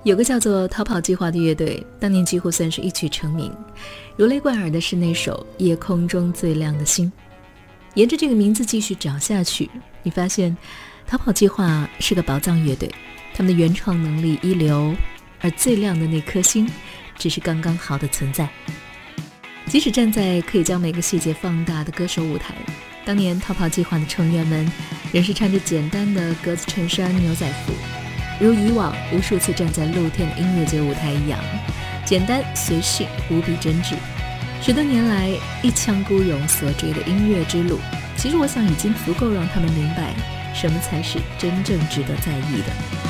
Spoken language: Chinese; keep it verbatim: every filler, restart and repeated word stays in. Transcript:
有个叫做逃跑计划的乐队，当年几乎算是一曲成名，如雷贯耳的是那首《夜空中最亮的星》。沿着这个名字继续找下去，你发现逃跑计划是个宝藏乐队，他们的原创能力一流，而最亮的那颗星只是刚刚好的存在。即使站在可以将每个细节放大的歌手舞台，当年逃跑计划的成员们仍是穿着简单的格子衬衫牛仔服，如以往无数次站在露天的音乐节舞台一样，简单随性，无比真挚。十多年来一腔孤勇所追的音乐之路，其实我想已经足够让他们明白什么才是真正值得在意的。